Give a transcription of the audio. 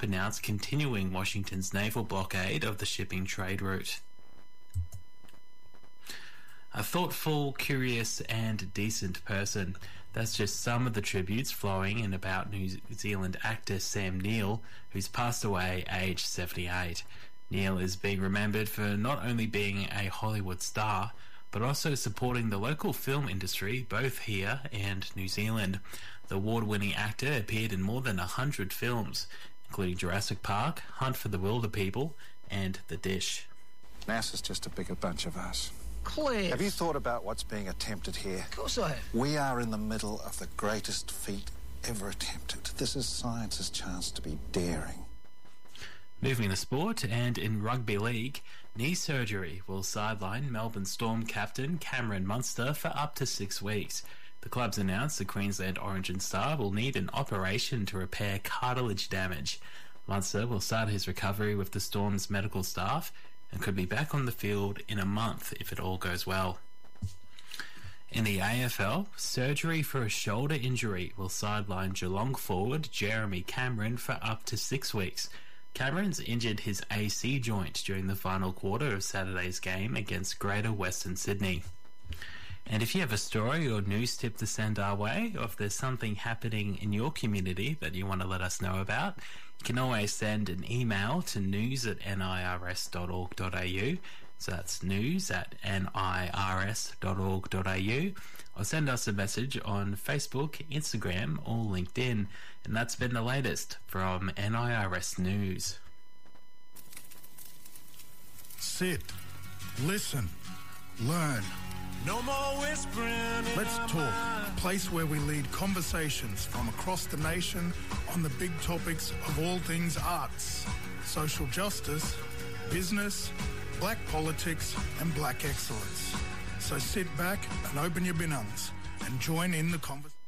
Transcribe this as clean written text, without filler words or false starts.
Trump announced continuing Washington's naval blockade of the shipping trade route. A thoughtful, curious and decent person. That's just some of the tributes flowing in about New Zealand actor Sam Neill, who's passed away aged 78. Neill is being remembered for not only being a Hollywood star, but also supporting the local film industry both here and New Zealand. The award-winning actor appeared in more than 100 films, including Jurassic Park, Hunt for the Wilderpeople and The Dish. NASA's just a bigger bunch of us. Cliff! Have you thought about what's being attempted here? Of course I have. We are in the middle of the greatest feat ever attempted. This is science's chance to be daring. Moving to sport, and in rugby league, knee surgery will sideline Melbourne Storm captain Cameron Munster for up to 6 weeks. The club's announced the Queensland Orange and Star will need an operation to repair cartilage damage. Munster will start his recovery with the Storm's medical staff and could be back on the field in a month if it all goes well. In the AFL, surgery for a shoulder injury will sideline Geelong forward Jeremy Cameron for up to 6 weeks. Cameron's injured his AC joint during the final quarter of Saturday's game against Greater Western Sydney. And if you have a story or news tip to send our way, or if there's something happening in your community that you want to let us know about, you can always send an email to news@nirs.org.au. So that's news@nirs.org.au, or send us a message on Facebook, Instagram, or LinkedIn. And that's been the latest from NIRS News. Sit, listen, learn. No more whispering. Let's talk. A place where we lead conversations from across the nation on the big topics of all things arts, social justice, business, black politics and black excellence. So sit back and open your binungs and join in the conversation.